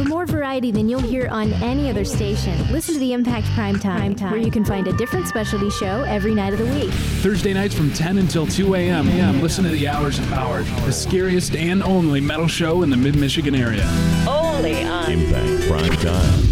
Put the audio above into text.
For more variety than you'll hear on any other station, listen to the Impact Primetime, where you can find a different specialty show every night of the week. Thursday nights from 10 until 2 a.m. Listen to the Hours of Power, the scariest and only metal show in the Mid-Michigan area. Only on Impact Primetime.